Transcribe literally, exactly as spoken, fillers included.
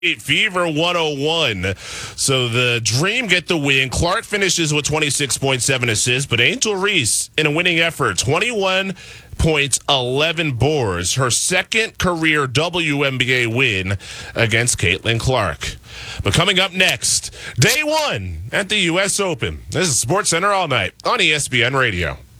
Fever one oh one. So the Dream get the win. Clark finishes with twenty-six point seven assists, but Angel Reese in a winning effort, twenty-one points, eleven boards. Her second career W N B A win against Caitlin Clark. But coming up next, day one at the U S Open. This is SportsCenter All Night on E S P N Radio.